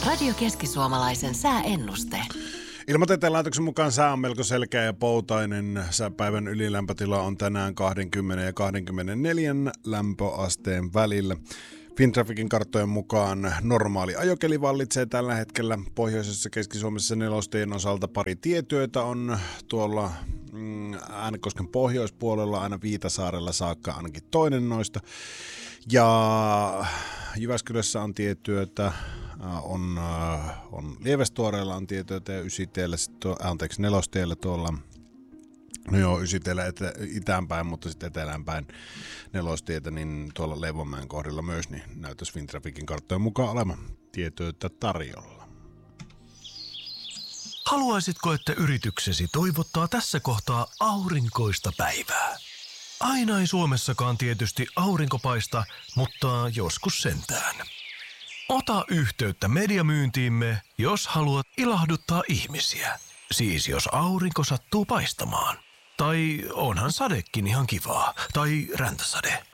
Radio Keski-Suomalaisen sääennuste. Ilmatieteen laitoksen mukaan sää on melko selkeä ja poutainen. Päivän ylilämpötila on tänään 20 ja 24 lämpöasteen välillä. Fintrafficin karttojen mukaan normaali ajokeli vallitsee tällä hetkellä. Pohjoisessa Keski-Suomessa nelostien osalta pari tietyötä on tuolla Äänekosken pohjoispuolella aina Viitasaarella saakka ainakin toinen noista. Ja Jyväskylässä on tietyötä, on Lievestuoreella on tietyötä ja nelostiellä tuolla, no joo, ysitiellä itäänpäin, mutta sitten eteläänpäin nelostietä, niin tuolla Leivonmäen kohdilla myös, niin näyttäisi Fintrafficin karttojen mukaan olemaan tietyötä tarjolla. Haluaisitko, että yrityksesi toivottaa tässä kohtaa aurinkoista päivää? Aina ei Suomessakaan tietysti aurinko paista, mutta joskus sentään. Ota yhteyttä mediamyyntiimme, jos haluat ilahduttaa ihmisiä. Siis jos aurinko sattuu paistamaan. Tai onhan sadekin ihan kivaa. Tai räntäsade.